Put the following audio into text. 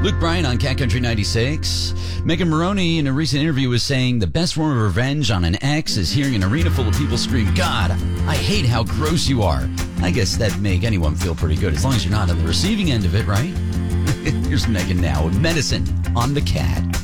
Luke Bryan on Cat Country 96. Megan Maroney in a recent interview was saying the best form of revenge on an ex is hearing an arena full of people scream, "God, I hate how gross you are." I guess that'd make anyone feel pretty good, as long as you're not on the receiving end of it, right? Here's Megan now with Medicine on the Cat.